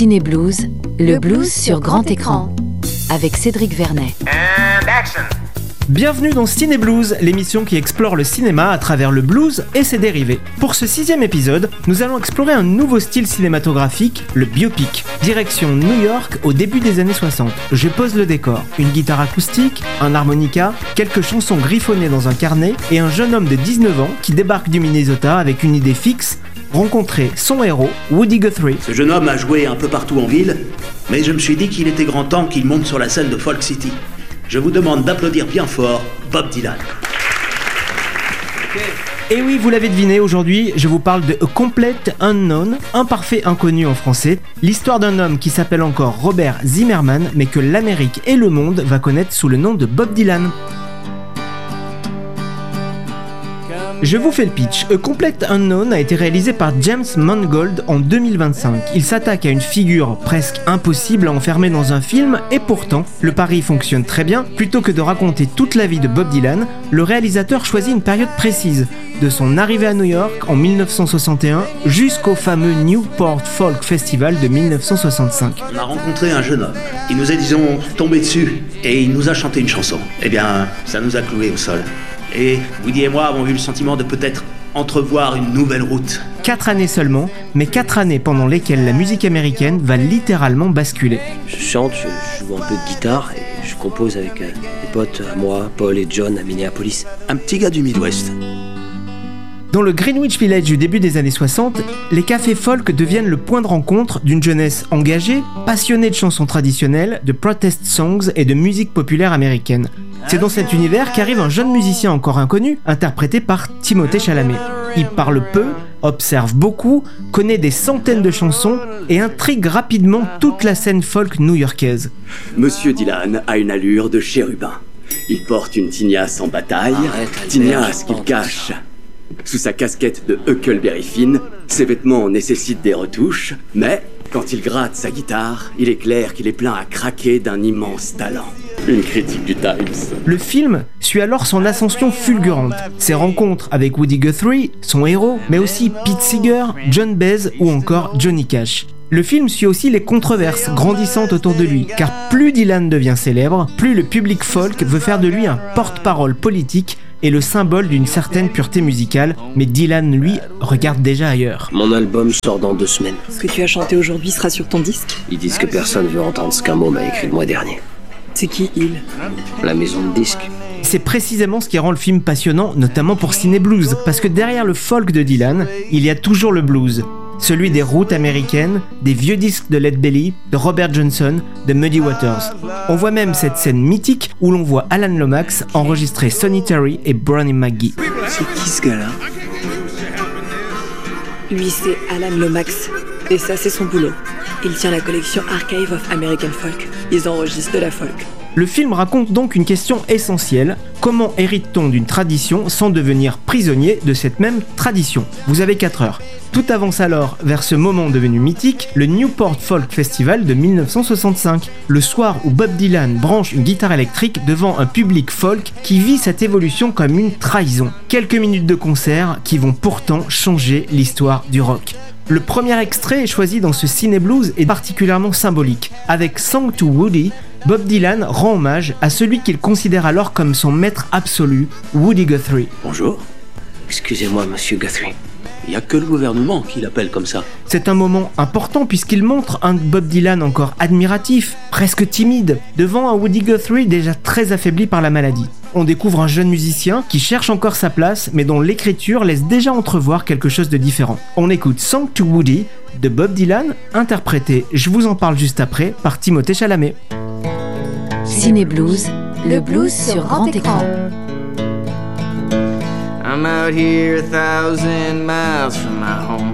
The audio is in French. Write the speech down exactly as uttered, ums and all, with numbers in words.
Ciné Blues, le blues sur grand écran, avec Cédric Vernet. And action. Bienvenue dans Ciné Blues, l'émission qui explore le cinéma à travers le blues et ses dérivés. Pour ce sixième épisode, nous allons explorer un nouveau style cinématographique, le biopic. Direction New York au début des années soixante. Je pose le décor. Une guitare acoustique, un harmonica, quelques chansons griffonnées dans un carnet et un jeune homme de dix-neuf ans qui débarque du Minnesota avec une idée fixe, rencontrer son héros, Woody Guthrie. Ce jeune homme a joué un peu partout en ville, mais je me suis dit qu'il était grand temps qu'il monte sur la scène de Folk City. Je vous demande d'applaudir bien fort Bob Dylan. Et oui, vous l'avez deviné, aujourd'hui, je vous parle de A Complete Unknown, un parfait inconnu en français, l'histoire d'un homme qui s'appelle encore Robert Zimmerman, mais que l'Amérique et le monde va connaître sous le nom de Bob Dylan. Je vous fais le pitch. A Complete Unknown a été réalisé par James Mangold en deux mille vingt-cinq. Il s'attaque à une figure presque impossible à enfermer dans un film et pourtant, le pari fonctionne très bien. Plutôt que de raconter toute la vie de Bob Dylan, le réalisateur choisit une période précise, de son arrivée à New York en dix-neuf cent soixante et un jusqu'au fameux Newport Folk Festival de dix-neuf cent soixante-cinq. On a rencontré un jeune homme. Il nous est, disons, tombé dessus et il nous a chanté une chanson. Eh bien, ça nous a cloués au sol. Et Woody et moi avons eu le sentiment de peut-être entrevoir une nouvelle route. Quatre années seulement, mais quatre années pendant lesquelles la musique américaine va littéralement basculer. Je chante, je joue un peu de guitare et je compose avec euh, des potes à moi, Paul et John à Minneapolis. Un petit gars du Midwest. Dans le Greenwich Village du début des années soixante, les cafés folk deviennent le point de rencontre d'une jeunesse engagée, passionnée de chansons traditionnelles, de protest songs et de musique populaire américaine. C'est dans cet univers qu'arrive un jeune musicien encore inconnu, interprété par Timothée Chalamet. Il parle peu, observe beaucoup, connaît des centaines de chansons et intrigue rapidement toute la scène folk new-yorkaise. Monsieur Dylan a une allure de chérubin. Il porte une tignasse en bataille, Arrête, tignasse qu'il cache sous sa casquette de Huckleberry Finn. Ses vêtements nécessitent des retouches, mais quand il gratte sa guitare, il est clair qu'il est plein à craquer d'un immense talent. Une critique du Times. Le film suit alors son ascension fulgurante, ses rencontres avec Woody Guthrie, son héros, mais aussi Pete Seeger, John Baez ou encore Johnny Cash. Le film suit aussi les controverses grandissantes autour de lui, car plus Dylan devient célèbre, plus le public folk veut faire de lui un porte-parole politique et le symbole d'une certaine pureté musicale, mais Dylan, lui, regarde déjà ailleurs. Mon album sort dans deux semaines. Ce que tu as chanté aujourd'hui sera sur ton disque. Ils disent que personne veut entendre ce qu'un môme a écrit le mois dernier. C'est qui, il ? La maison de disques. C'est précisément ce qui rend le film passionnant, notamment pour Ciné Blues, parce que derrière le folk de Dylan, il y a toujours le blues. Celui des routes américaines, des vieux disques de Lead Belly, de Robert Johnson, de Muddy Waters. On voit même cette scène mythique où l'on voit Alan Lomax enregistrer Sonny Terry et Brownie McGhee. C'est qui ce gars-là ? Lui, c'est Alan Lomax. Et ça, c'est son boulot. Il tient la collection Archive of American Folk. Ils enregistrent de la folk. Le film raconte donc une question essentielle. Comment hérite-t-on d'une tradition sans devenir prisonnier de cette même tradition ? Vous avez quatre heures. Tout avance alors vers ce moment devenu mythique, le Newport Folk Festival de dix-neuf cent soixante-cinq, le soir où Bob Dylan branche une guitare électrique devant un public folk qui vit cette évolution comme une trahison. Quelques minutes de concert qui vont pourtant changer l'histoire du rock. Le premier extrait choisi dans ce Ciné Blues est particulièrement symbolique. Avec Song to Woody, Bob Dylan rend hommage à celui qu'il considère alors comme son maître absolu, Woody Guthrie. Bonjour. Excusez-moi, monsieur Guthrie. Il n'y a que le gouvernement qui l'appelle comme ça. C'est un moment important puisqu'il montre un Bob Dylan encore admiratif, presque timide, devant un Woody Guthrie déjà très affaibli par la maladie. On découvre un jeune musicien qui cherche encore sa place mais dont l'écriture laisse déjà entrevoir quelque chose de différent. On écoute Song to Woody de Bob Dylan, interprété, je vous en parle juste après, par Timothée Chalamet. Ciné Blues, le blues sur grand écran. I'm out here a thousand miles from my home.